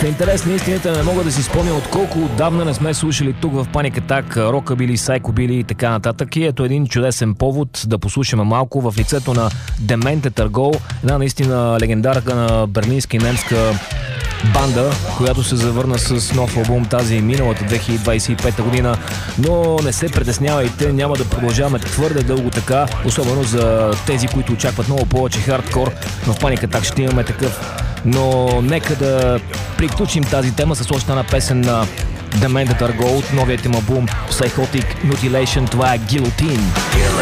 интересни истината, не мога да си спомня от колко отдавна не сме слушали тук в Panic Attack рокабили, сайкобили и така нататък. И ето един чудесен повод да послушаме малко в лицето на Demented Are, една наистина легендарка на берлинска и немска банда, която се завърна с нов албум тази миналата 2025 година, но не се притеснявайте, няма да продължаваме твърде дълго така, особено за тези, които очакват много повече хардкор. В Panic Attack ще имаме такъв, но нека да приключим тази тема с още една песен на Demented Are от новият им албум Psychotic Mutilation. Това е Guillotine.